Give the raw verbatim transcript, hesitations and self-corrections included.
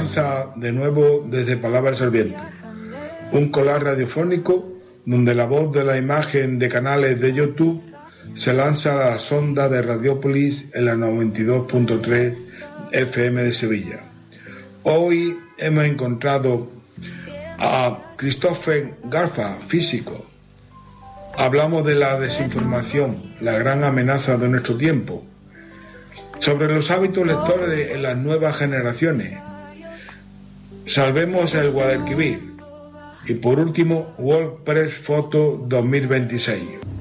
lanza de nuevo desde Palabras al Viento, un collage radiofónico donde la voz de la imagen de canales de YouTube se lanza a la sonda de Radiópolis en la noventa y dos punto tres F M de Sevilla. Hoy hemos encontrado a Christopher Garza, físico. Hablamos de la desinformación, la gran amenaza de nuestro tiempo, sobre los hábitos lectores en las nuevas generaciones. Salvemos el Guadalquivir. Y por último, WordPress Photo dos mil veintiséis.